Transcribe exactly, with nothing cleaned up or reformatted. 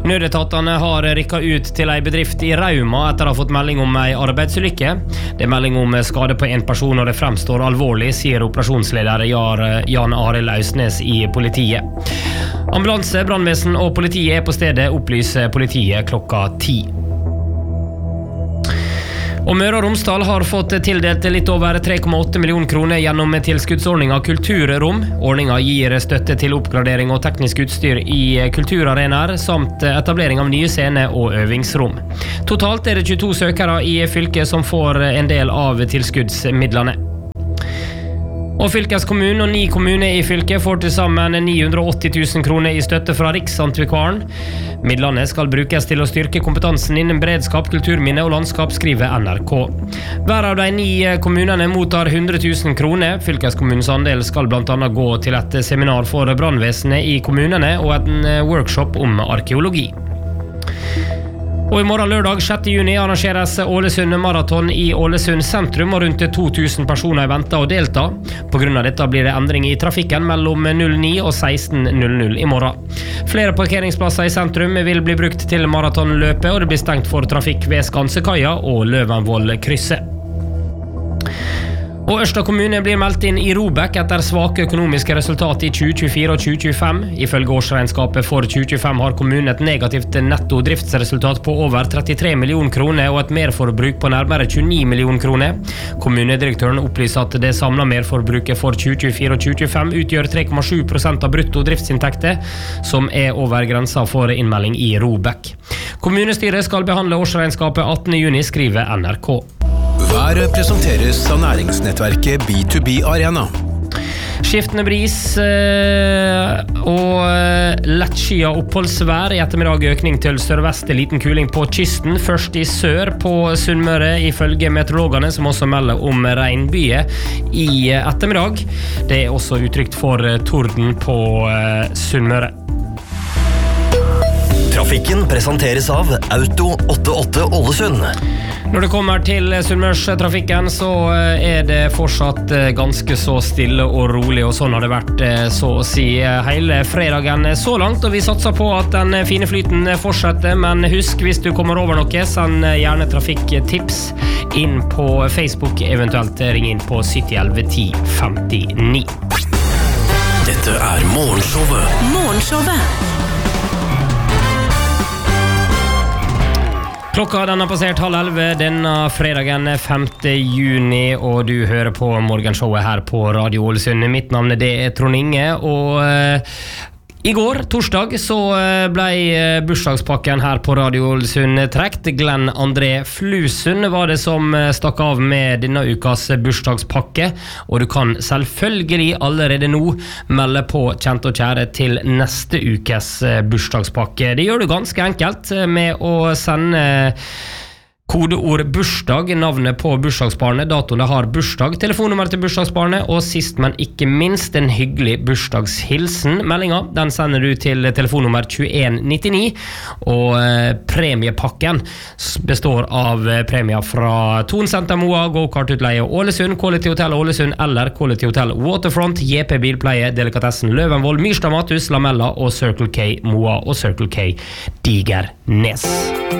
Nødetatene har rykket ut til en bedrift i Rauma etter å ha fått melding om en arbeidsulykke. Det er melding om skade på en person, og det fremstår alvorlig, sier operasjonsleder Jan Arild Ausnes i politiet. Ambulanse, brannvesen og politiet er på stedet, opplyser politiet klokka ti. Og Møre og Romsdal har fått tildelt litt over tre komma åtte millioner kroner gjennom tilskuddsordningen Kulturrom. Ordningen gir støtte til oppgradering og teknisk utstyr i kulturarenaer, samt etablering av nye scener og øvingsrom. Totalt er det tjueto søkere i fylket som får en del av tilskuddsmidlene. Og fylkeskommunen og ni kommuner i fylket får til sammen ni hundre og åtti tusen kroner i støtte fra Riksantikvaren. Midlene skal brukes til å styrke kompetansen innen beredskap, kulturminne og landskap, skriver N R K. Hver av de ni kommunene mottar hundre tusen kroner. Fylkeskommunens andel skal blant annet gå til et seminar for brannvesenet i kommunene og en workshop om arkeologi. Og i morgen lørdag sjette juni arrangeres Ålesund Marathon i Ålesund sentrum, og rundt to tusen personer venter å delta. På grunn av dette blir det endring i trafikken mellom null ni og seksten null null i morgen. Flere parkeringsplasser i sentrum vil bli brukt til maratonløpet, og det blir stengt for trafikk ved Skansekaia og Løvenvoll-krysset. Og Ørsta kommune blir meldt inn i Robek etter svake økonomiske resultat i tjue tjuefire og tjue tjuefem. Ifølge årsregnskapet for tjue tjuefem har kommunen et negativt netto driftsresultat på over trettitre millioner kroner og et merforbruk på nærmere tjueni millioner kroner. Kommunedirektøren opplyser at det samlede merforbruket for tjue tjuefire og tjue tjuefem utgjør tre komma sju prosent av brutto driftsinntekter, som er over grensa for innmelding i Robek. Kommunestyret skal behandle årsregnskapet attende juni, skriver N R K. Været presenteres av næringsnettverket B to B Arena. Skiftende bris eh, og eh, lettskyet oppholdsvær. I ettermiddag økning til sørvest, liten kuling på kysten. Først i sør på Sunnmøre, ifølge meteorologene, som også melder om regnbyger i ettermiddag. Det er også utrygt for torden på eh, Sunnmøre. Trafikken presenteres av Auto åttiåtte Ålesund. Når det kommer til Sunnmørstrafikken, så er det fortsatt ganske så stille og rolig, og sånn har det vært så å si hele fredagen så langt, og vi satser på at den fine flyten fortsetter. Men husk, hvis du kommer over noe, send gjerne trafikktips inn på Facebook, eventuelt ring inn på sytti elleve ti femtini. Dette er Morgenshowet. Morgenshowet. Klokka den har passert halv elleve denne fredagen femte juni, og du hører på morgenshowet her på Radio Ålesund. Mitt navn det er Trond Inge, og eh, i går, torsdag, så ble bursdagspakken her på Radio Ålesund trekt. Glenn André Flusund var det som stakk av med denne ukas bursdagspakke, og du kan selvfølgelig allerede nå melde på kjent og kjære til neste ukes bursdagspakke. Det gjør du ganske enkelt med å sende kodeord bursdag, navnet på bursdagsbarnet, datoen det har bursdag, telefonnummer til bursdagsbarnet, og sist, men ikke minst, en hyggelig bursdagshilsen. Meldinga, den sender du til telefonnummer tjueen nittini, og eh, premiepakken består av premier fra Thon Center Moa, Go-Kart-utleie Ålesund, Quality Hotel Ålesund eller Quality Hotel Waterfront, J P Bilpleie, Delikatessen Løvenvoll, Myrstad Mathus, Lamella og Circle K Moa og Circle K Digernes.